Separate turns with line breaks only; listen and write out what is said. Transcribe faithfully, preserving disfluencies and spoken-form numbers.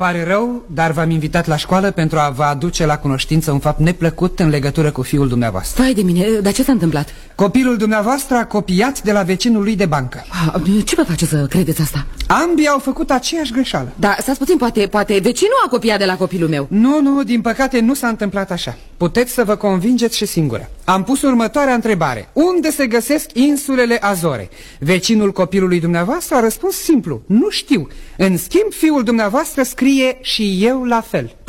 pare rău, dar v-am invitat la școală pentru a vă aduce la cunoștință un fapt neplăcut în legătură cu fiul dumneavoastră.
Vai de mine, dar ce s-a întâmplat?
Copilul dumneavoastră a copiat de la vecinul lui de bancă.
Ce vă face să credeți asta?
Ambii au făcut aceeași greșeală.
Da, stați puțin, poate, poate vecinul a copiat de la copilul meu.
Nu, nu, din păcate nu s-a întâmplat așa. Puteți să vă convingeți și singură. Am pus următoarea întrebare: unde se găsesc insulele Azore? Vecinul copilului dumneavoastră a răspuns simplu: nu știu. În schimb, fiul dumneavoastră scrie: și eu la fel.